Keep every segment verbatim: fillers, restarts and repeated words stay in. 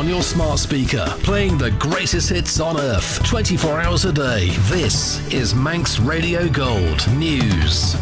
on your smart speaker, playing the greatest hits on earth, twenty-four hours a day. This is Manx Radio Gold News.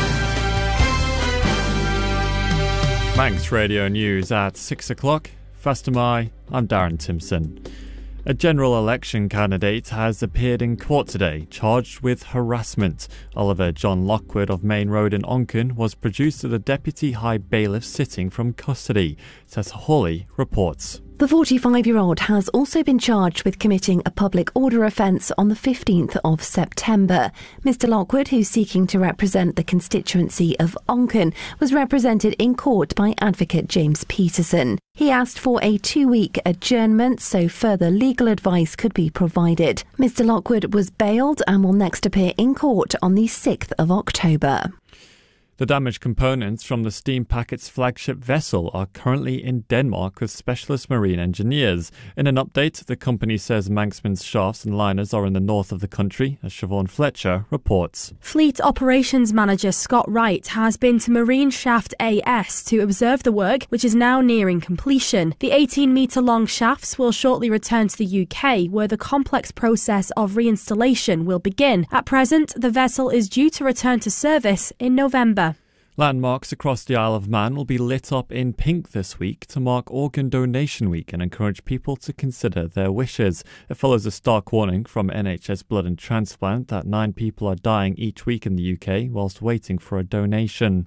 Manx Radio News at six o'clock. First am I, I'm Darren Timpson. A general election candidate has appeared in court today, charged with harassment. Oliver John Lockwood of Main Road in Onken was produced to the Deputy High Bailiff sitting from custody. Tessa Hawley reports. The forty-five-year-old has also been charged with committing a public order offence on the fifteenth of September. Mister Lockwood, who's seeking to represent the constituency of Onken, was represented in court by advocate James Peterson. He asked for a two-week adjournment so further legal advice could be provided. Mister Lockwood was bailed and will next appear in court on the sixth of October. The damaged components from the Steam Packet's flagship vessel are currently in Denmark with specialist marine engineers. In an update, the company says Manxman's shafts and liners are in the north of the country, as Siobhan Fletcher reports. Fleet Operations Manager Scott Wright has been to Marine Shaft A S to observe the work, which is now nearing completion. The eighteen metre long shafts will shortly return to the U K, where the complex process of reinstallation will begin. At present, the vessel is due to return to service in November. Landmarks across the Isle of Man will be lit up in pink this week to mark Organ Donation Week and encourage people to consider their wishes. It follows a stark warning from N H S Blood and Transplant that nine people are dying each week in the U K whilst waiting for a donation.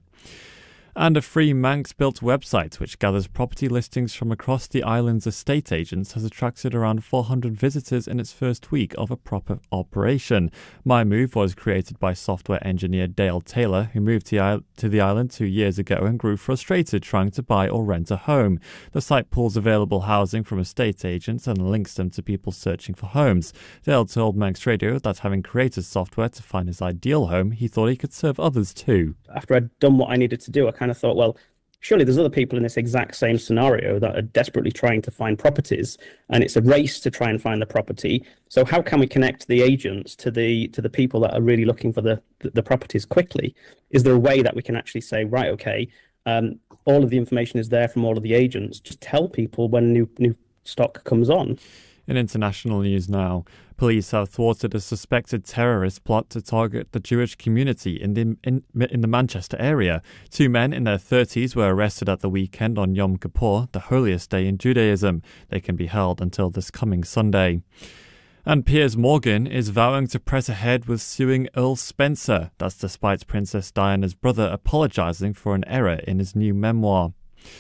And a free Manx-built website which gathers property listings from across the island's estate agents has attracted around four hundred visitors in its first week of a proper operation. MyMove was created by software engineer Dale Taylor, who moved to the island two years ago and grew frustrated trying to buy or rent a home. The site pulls available housing from estate agents and links them to people searching for homes. Dale told Manx Radio that having created software to find his ideal home, he thought he could serve others too. After I'd done what I needed to do, I kind of thought, well, surely there's other people in this exact same scenario that are desperately trying to find properties, and it's a race to try and find the property. So how can we connect the agents to the to the people that are really looking for the, the, the properties quickly? Is there a way that we can actually say, right, okay, um, all of the information is there from all of the agents, just tell people when new new stock comes on? In international news now, police have thwarted a suspected terrorist plot to target the Jewish community in the in, in the Manchester area. Two men in their thirties were arrested at the weekend on Yom Kippur, the holiest day in Judaism. They can be held until this coming Sunday. And Piers Morgan is vowing to press ahead with suing Earl Spencer. That's despite Princess Diana's brother apologising for an error in his new memoir.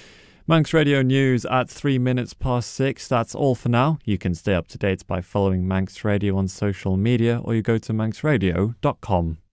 Manx Radio News at three minutes past six. That's all for now. You can stay up to date by following Manx Radio on social media, or you go to manx radio dot com.